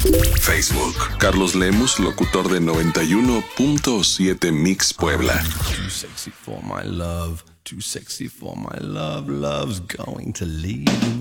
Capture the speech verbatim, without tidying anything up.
Facebook, Carlos Lemus, locutor de noventa y uno punto siete Mix Puebla. Too sexy for my love, too sexy for my love, love's going to leave.